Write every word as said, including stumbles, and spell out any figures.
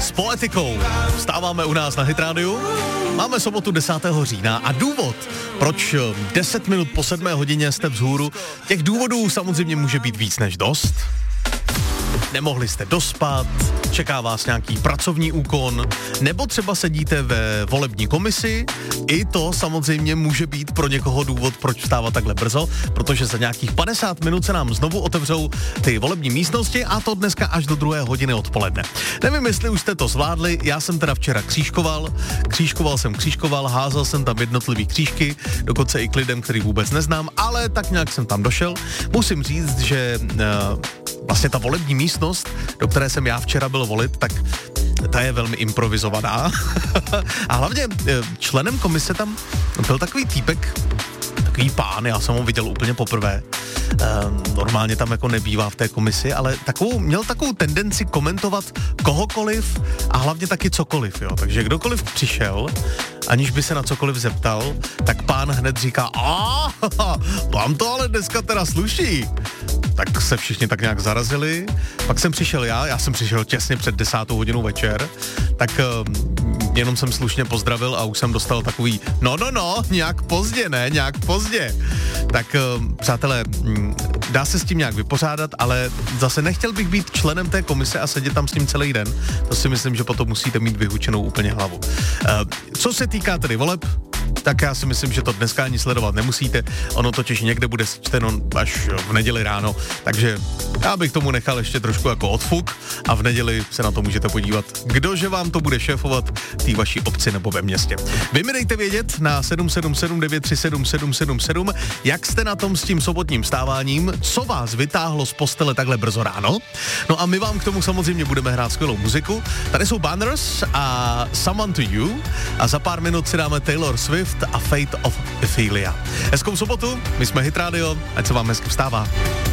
s Poetikou. Vstáváme u nás na Hit Radio. Máme sobotu desátého října a důvod, proč deset minut po sedmé hodině jste vzhůru, těch důvodů samozřejmě může být víc než dost. Nemohli jste dospat, čeká vás nějaký pracovní úkon, nebo třeba sedíte ve volební komisi. I to samozřejmě může být pro někoho důvod, proč vstávat takhle brzo, protože za nějakých padesát minut se nám znovu otevřou ty volební místnosti a to dneska až do druhé hodiny odpoledne. Nevím, jestli už jste to zvládli, já jsem teda včera křížkoval, křížkoval jsem křížkoval, házel jsem tam jednotlivý křížky, dokonce i k lidem, který vůbec neznám, ale tak nějak jsem tam došel. Musím říct, že uh, vlastně ta volební místnost, do které jsem já včera byl volit, tak ta je velmi improvizovaná. A hlavně členem komise tam byl takový týpek, takový pán, já jsem ho viděl úplně poprvé. E, normálně tam jako nebývá v té komisi, ale takovou, měl takovou tendenci komentovat kohokoliv a hlavně taky cokoliv, jo. Takže kdokoliv přišel, aniž by se na cokoliv zeptal, tak pán hned říká, a vám to ale dneska teda sluší. Tak se všichni tak nějak zarazili. Pak jsem přišel já, já jsem přišel těsně před desátou hodinou večer, tak uh, jenom jsem slušně pozdravil a už jsem dostal takový, no, no, no, nějak pozdě, ne, nějak pozdě. Tak, uh, přátelé, m, dá se s tím nějak vypořádat, ale zase nechtěl bych být členem té komise a sedět tam s tím celý den. To si myslím, že potom musíte mít vyhučenou úplně hlavu. Uh, co se týká tedy voleb, tak já si myslím, že to dneska ani sledovat nemusíte. Ono totiž někde bude sčteno až v neděli ráno, takže já bych tomu nechal ještě trošku jako odfuk a v neděli se na to můžete podívat, kdože vám to bude šéfovat v té vaší obci nebo ve městě. Vy mi dejte vědět na sedm sedm sedm devět tři sedm sedm sedm sedm, jak jste na tom s tím sobotním vstáváním, co vás vytáhlo z postele takhle brzo ráno. No a my vám k tomu samozřejmě budeme hrát skvělou muziku. Tady jsou Banners a Someone to You a za pár minut si dáme Taylor Swift a Fate of Ophelia. Hezkou sobotu, my jsme Hit Radio, ať se vám hezky vstává.